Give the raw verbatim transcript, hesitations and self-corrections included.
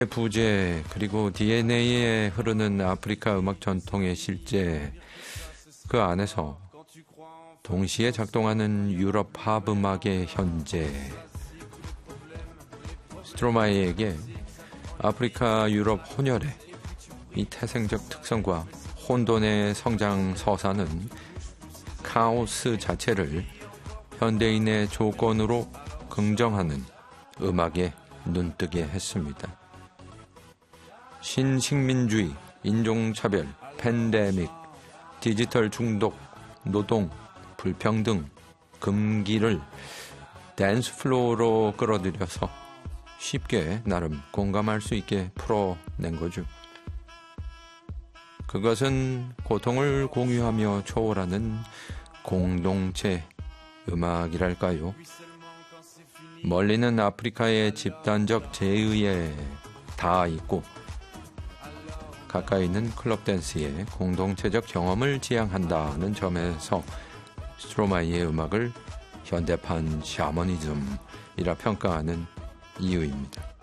부재 그리고 디엔에이에 흐르는 아프리카 음악 전통의 실제, 그 안에서 동시에 작동하는 유럽 팝 음악의 현재. 스트로마이에게 아프리카 유럽 혼혈의 이 태생적 특성과 혼돈의 성장 서사는 카오스 자체를 현대인의 조건으로 긍정하는 음악에 눈뜨게 했습니다. 신식민주의, 인종차별, 팬데믹, 디지털 중독, 노동, 불평등, 금기를 댄스 플로어로 끌어들여서 쉽게 나름 공감할 수 있게 풀어낸 거죠. 그것은 고통을 공유하며 초월하는 공동체 음악이랄까요? 멀리는 아프리카의 집단적 제의에 닿아 있고 가까이 있는 클럽 댄스의 공동체적 경험을 지향한다는 점에서 스트로마이의 음악을 현대판 샤머니즘이라 평가하는 이유입니다.